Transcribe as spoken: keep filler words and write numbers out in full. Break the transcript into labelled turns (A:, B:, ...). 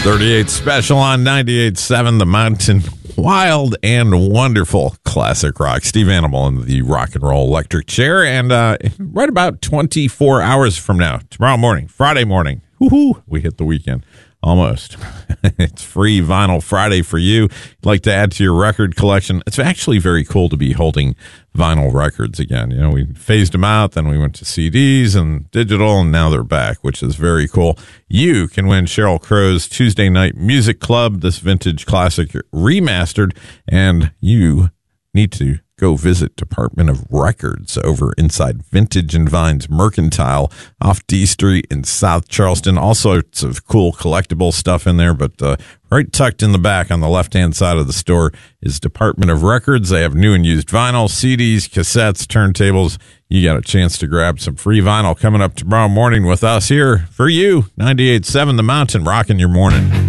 A: thirty-eight Special on ninety-eight point seven The Mountain. Wild and wonderful classic rock. Steve Animal in the rock and roll electric chair. And uh, right about twenty-four hours from now, tomorrow morning, Friday morning, woohoo, we hit the weekend. Almost. It's free Vinyl Friday for you. You'd like to add to your record collection. It's actually very cool to be holding vinyl records again. You know, we phased them out, then we went to C Ds and digital, and now they're back, which is very cool. You can win Sheryl Crow's Tuesday Night Music Club, this vintage classic remastered, and you need to go visit Department of Records over inside Vintage and Vines Mercantile off D Street in South Charleston. All sorts of cool collectible stuff in there, but uh, right tucked in the back on the left-hand side of the store is Department of Records. They have new and used vinyl, C Ds, cassettes, turntables. You got a chance to grab some free vinyl coming up tomorrow morning with us here for you. ninety-eight point seven The Mountain, rocking your morning.